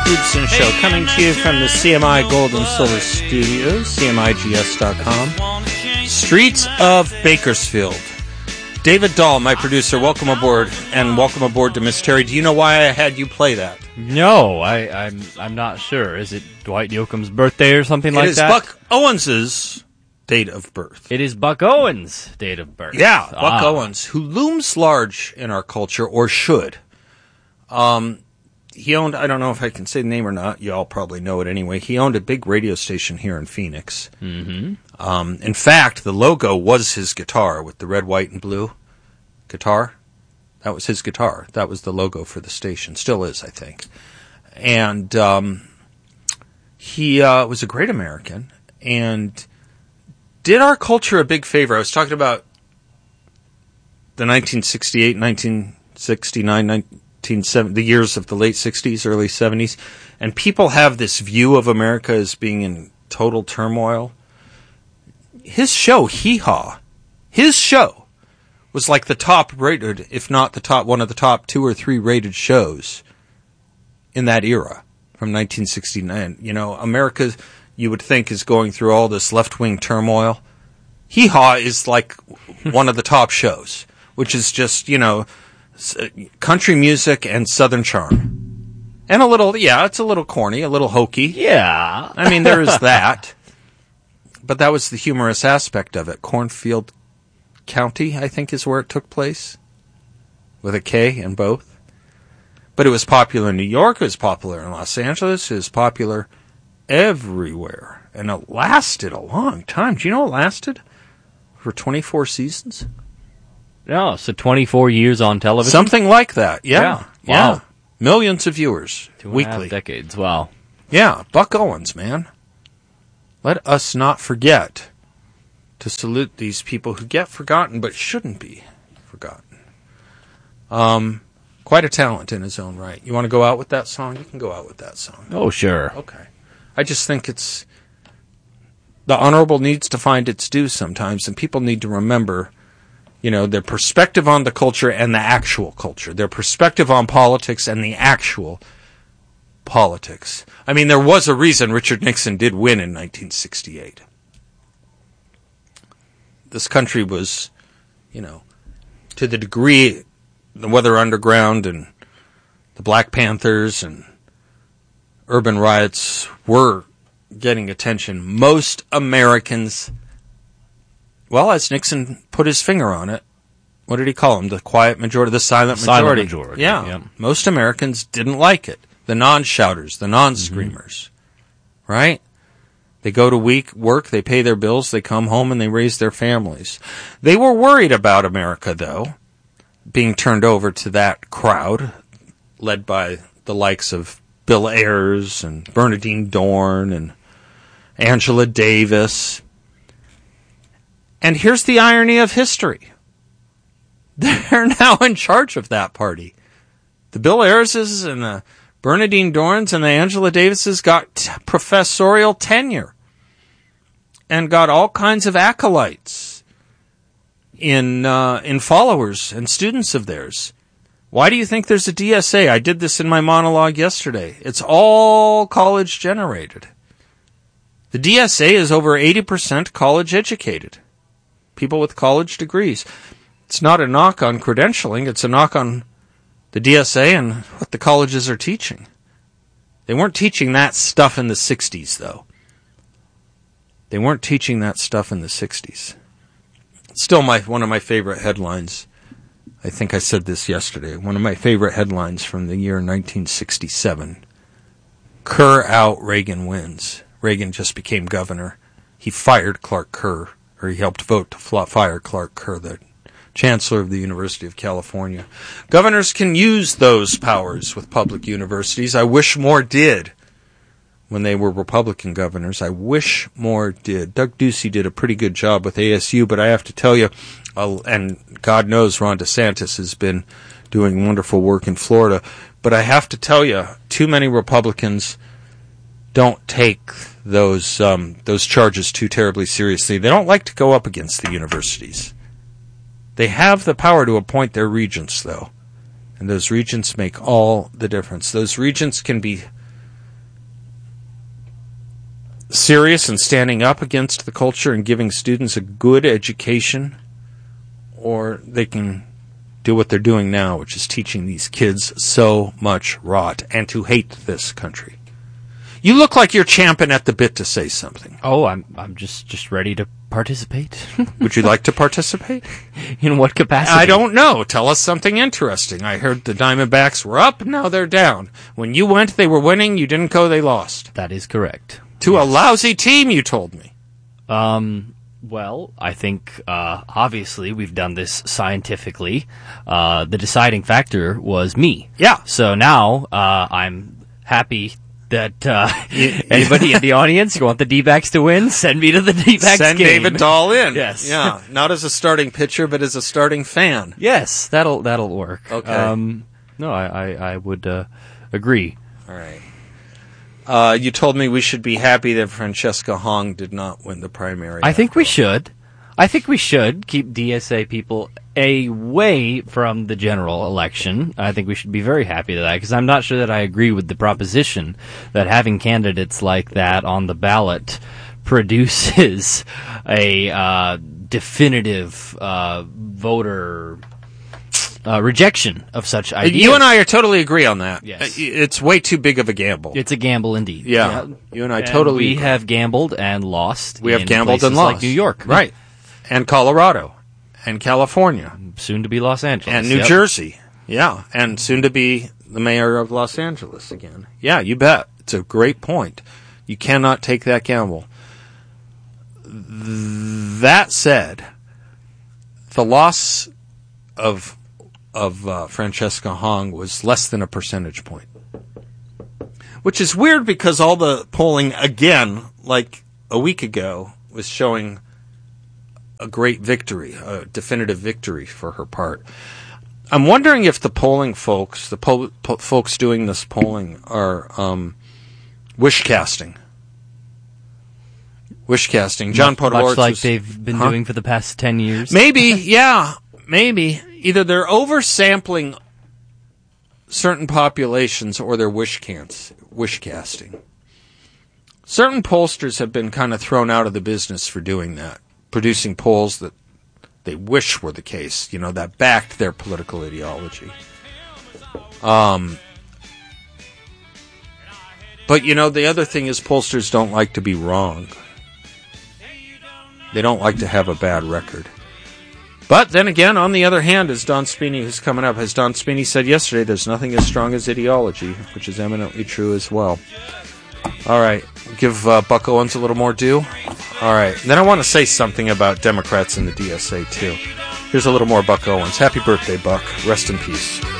Gibson Show, coming to you from the CMI Gold and Silver Studios, CMIGS.com. Streets of Bakersfield. David Dahl, my producer, welcome aboard, and welcome aboard to Miss Terry. Do you know why I had you play that? No, I'm not sure. Is it Dwight Yoakam's birthday or something like that? It is Buck Owens's date of birth. It is Buck Owens' date of birth. Yeah, Buck Owens, who looms large in our culture, or should. He owned, I don't know if I can say the name or not, you all probably know it anyway, he owned a big radio station here in Phoenix. Mm-hmm. In fact, the logo was his guitar with the red, white, and blue guitar. That was his guitar. That was the logo for the station. Still is, I think. And he was a great American and did our culture a big favor. I was talking about the 1968, 1969, 1970, the years of the late 60s, early 70s, and people have this view of America as being in total turmoil. His show, Hee Haw, his show was like the top rated, if not the top, one of the top 2 or 3 rated shows in that era from 1969. You know, America, you would think, is going through all this left-wing turmoil. Hee Haw is like one of the top shows, which is just, you know, country music and Southern charm. And a little, yeah, it's a little corny, a little hokey. Yeah. I mean, there is that. But that was the humorous aspect of it. Cornfield County, I think, is where it took place. With a K in both. But it was popular in New York, it was popular in Los Angeles, it was popular everywhere. And it lasted a long time. Do you know it lasted for 24 seasons? No, so 24 years on television? Something like that, yeah. Wow. Yeah. Millions of viewers 2.5 weekly. decades, wow. Yeah, Buck Owens, man. Let us not forget to salute these people who get forgotten but shouldn't be forgotten. Quite a talent in his own right. You want to go out with that song? You can go out with that song. Oh, sure. Okay. I just think it's... The honorable needs to find its due sometimes, and people need to remember, you know, their perspective on the culture and the actual culture. Their perspective on politics and the actual politics. I mean, there was a reason Richard Nixon did win in 1968. This country was, you know, to the degree the Weather Underground and the Black Panthers and urban riots were getting attention, most Americans, well, as Nixon put his finger on it, what did he call them? The quiet majority, the silent majority. Silent majority, yeah. yeah. Most Americans didn't like it. The non-shouters, the non-screamers, right? They go to work, they pay their bills, they come home, and they raise their families. They were worried about America, though, being turned over to that crowd, led by the likes of Bill Ayers and Bernadine Dorn and Angela Davis. And here's the irony of history. They're now in charge of that party. The Bill Ayerses and the Bernadine Dorns and the Angela Davises got professorial tenure and got all kinds of acolytes in followers and students of theirs. Why do you think there's a DSA? I did this in my monologue yesterday. It's all college generated. The DSA is over 80% college educated. People with college degrees. It's not a knock on credentialing. It's a knock on the DSA and what the colleges are teaching. They weren't teaching that stuff in the 60s, though. They weren't teaching that stuff in the 60s. It's still one of my favorite headlines. I think I said this yesterday. One of my favorite headlines from the year 1967. Kerr out, Reagan wins. Reagan just became governor. He fired Clark Kerr, or he helped vote to fire Clark Kerr, the chancellor of the University of California. Governors can use those powers with public universities. I wish more did when they were Republican governors. I wish more did. Doug Ducey did a pretty good job with ASU, but I have to tell you, and God knows Ron DeSantis has been doing wonderful work in Florida, but I have to tell you, too many Republicans don't take those charges too terribly seriously. They don't like to go up against the universities. They have the power to appoint their regents, though, and those regents make all the difference. Those regents can be serious and standing up against the culture and giving students a good education, or they can do what they're doing now, which is teaching these kids so much rot and to hate this country. You look like you're champing at the bit to say something. Oh, I'm just ready to participate. Would you like to participate? In what capacity? I don't know. Tell us something interesting. I heard the Diamondbacks were up, now they're down. When you went, they were winning. You didn't go, they lost. That is correct. To a lousy team, you told me. Well, I think, obviously, we've done this scientifically. The deciding factor was me. Yeah. So now, I'm happy that, anybody in the audience, you want the D-backs to win? Send me to the D-backs Send game. David Dahl in. Yes. Yeah. Not as a starting pitcher, but as a starting fan. Yes, that'll work. Okay. No, I would, agree. All right. You told me we should be happy that Francesca Hong did not win the primary. I think we should. I think we should keep DSA people away from the general election. I think we should be very happy to that, because I'm not sure that I agree with the proposition that having candidates like that on the ballot produces a definitive voter rejection of such ideas. You and I are totally agree on that. Yes. It's way too big of a gamble. It's a gamble indeed. Yeah. You and I totally we agree. have gambled and lost. We have in gambled and places lost. like New York. Right. And Colorado. And California. Soon to be Los Angeles. And New Jersey. Yeah. And soon to be the mayor of Los Angeles again. Yeah, you bet. It's a great point. You cannot take that gamble. That said, the loss of Francesca Hong was less than a percentage point. Which is weird, because all the polling, again, like a week ago, was showing a great victory, a definitive victory for her part. I'm wondering if the polling folks, the folks doing this polling, are wish casting. Wish casting. John Podhoretz, much like they've been doing for the past 10 years. Maybe, yeah, maybe. Either they're oversampling certain populations, or they're wish casting. Certain pollsters have been kind of thrown out of the business for doing that, producing polls that they wish were the case, that backed their political ideology. But, the other thing is, pollsters don't like to be wrong. They don't like to have a bad record. But then again, on the other hand, as Don Spini, who's coming up, as Don Spini said yesterday, there's nothing as strong as ideology, which is eminently true as well. All right, give Buck Owens a little more due. All right, then I want to say something about Democrats in the DSA, too. Here's a little more Buck Owens. Happy birthday, Buck. Rest in peace.